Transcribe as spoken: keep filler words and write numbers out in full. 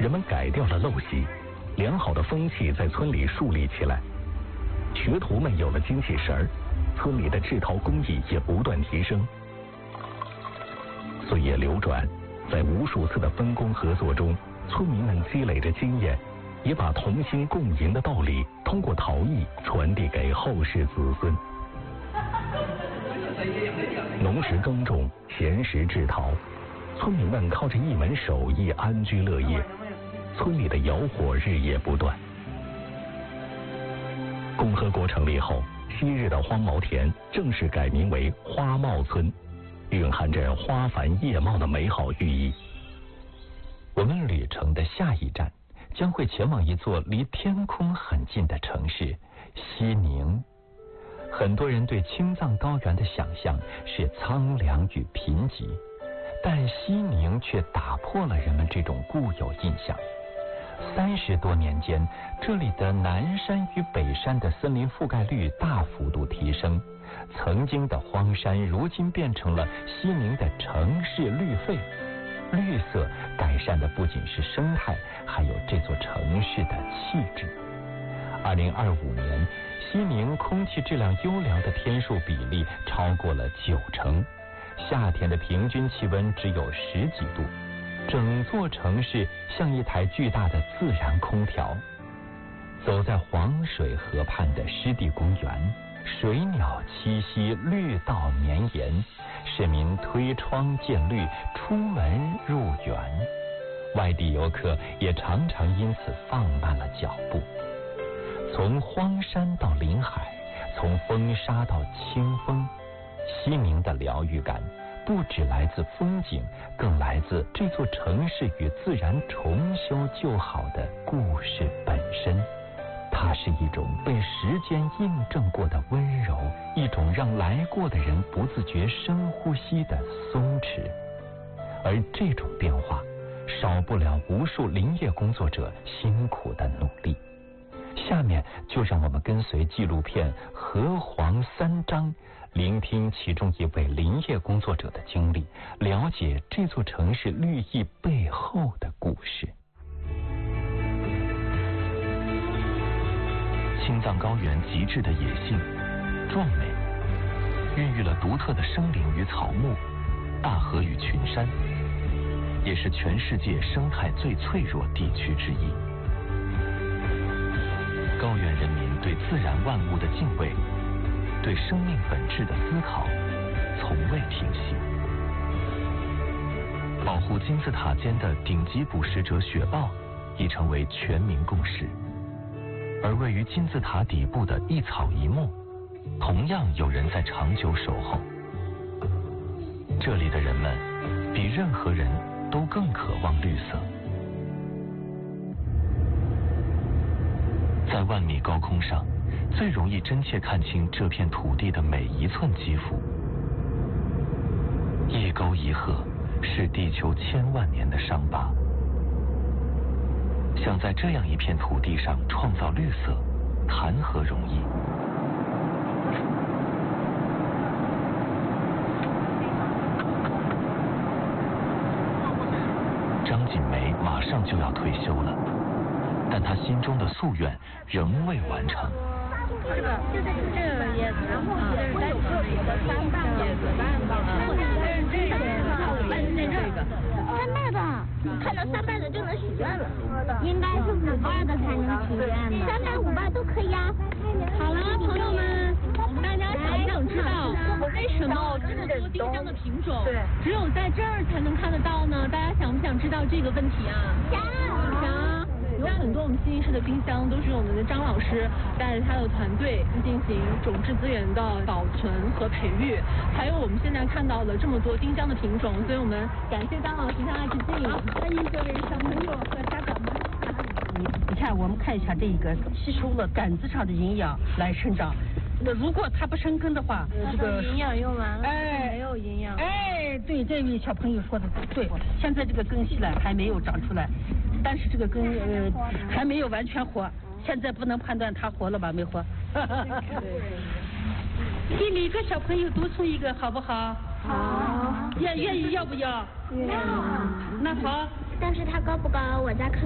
人们改掉了陋习，良好的风气在村里树立起来，学徒们有了精气神儿，村里的制陶工艺也不断提升。岁月流转，在无数次的分工合作中，村民们积累着经验，也把同心共赢的道理通过陶艺传递给后世子孙。农时耕种，闲时制陶，村民们靠着一门手艺安居乐业，村里的窑火日夜不断。共和国成立后，昔日的荒茅田正式改名为花茂村，蕴含着花繁叶茂的美好寓意。 我们旅程的下一站将会前往一座离天空很近的城市——西宁。很多人对青藏高原的想象是苍凉与贫瘠，但西宁却打破了人们这种固有印象。三十多年间，这里的南山与北山的森林覆盖率大幅度提升，曾经的荒山如今变成了西宁的城市绿肺。绿色改善的不仅是生态，还有这座城市的气质。二零二五年，西宁空气质量优良的天数比例超过了九成，夏天的平均气温只有十几度，整座城市像一台巨大的自然空调。走在黄水河畔的湿地公园，水鸟栖息，绿道绵延，市民推窗见绿，出门入园。外地游客也常常因此放慢了脚步。从荒山到林海，从风沙到清风，西宁的疗愈感不只来自风景，更来自这座城市与自然重修旧好的故事本身。它是一种被时间印证过的温柔，一种让来过的人不自觉深呼吸的松弛。而这种变化，少不了无数林业工作者辛苦的努力。下面就让我们跟随纪录片《河黄三章》，聆听其中一位林业工作者的经历，了解这座城市绿意背后的故事。青藏高原极致的野性、壮美，孕育了独特的生灵与草木、大河与群山，也是全世界生态最脆弱地区之一。高原人民对自然万物的敬畏，对生命本质的思考，从未停息。保护金字塔尖的顶级捕食者雪豹，已成为全民共识。而位于金字塔底部的一草一木，同样有人在长久守候。这里的人们比任何人都更渴望绿色。在万米高空上，最容易真切看清这片土地的每一寸肌肤。一沟一壑，是地球千万年的伤疤。想在这样一片土地上创造绿色，谈何容易？张锦梅马上就要退休了，但她心中的夙愿仍未完成。 这个就是这个叶子啊，就是在这里的三瓣叶子，但是这个在这个三瓣的，看到三瓣的就能许愿了，应该是五瓣的才能许愿的，三瓣五瓣都可以啊。 好了，朋友们，大家想不想知道为什么这么多丁香的品种只有在这儿才能看得到呢？大家想不想知道这个问题啊？ 想想。有很多我们西宁市的丁香都是我们的张老师带着他的团队进行种质资源的保存和培育，还有我们现在看到了这么多丁香的品种，所以我们感谢张老师向他致敬。欢迎各位小朋友和家长们。 你看，我们看一下这个吸收了杆子上的营养来生长。那如果它不生根的话，这个营养用完了， 哎， 没有营养。 哎，对，这位小朋友说的对，现在这个根系呢还没有长出来，但是这个根呃还没有完全活，现在不能判断它活了吧没活。给每个小朋友都送一个好不好？ 好。 愿愿意要不要？ 愿意。 那好。 但是它高不高？我家看。